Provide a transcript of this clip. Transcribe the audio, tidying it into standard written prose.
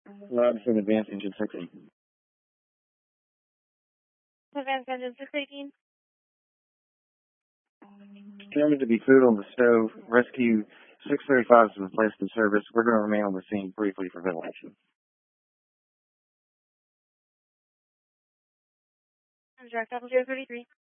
Loud from advanced engine 16. Advanced engine 618. Determined to be food on the stove. Rescue 635 has been placed in service. We're going to remain on the scene briefly for ventilation. Direct Apple 033.